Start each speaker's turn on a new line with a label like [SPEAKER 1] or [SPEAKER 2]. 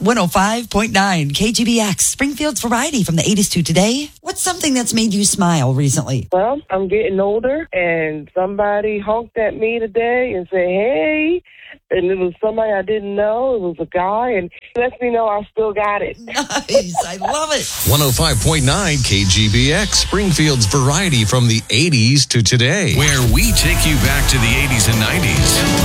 [SPEAKER 1] 105.9 KGBX, Springfield's variety from the 80s to today. What's something that's made you smile recently?
[SPEAKER 2] Well, I'm getting older, and somebody honked at me today and said, hey, and it was somebody I didn't know. It was a guy, and it lets me know I still got it.
[SPEAKER 1] Nice. I love it.
[SPEAKER 3] 105.9 KGBX, Springfield's variety from the 80s to today.
[SPEAKER 4] Where we take you back to the 80s and 90s.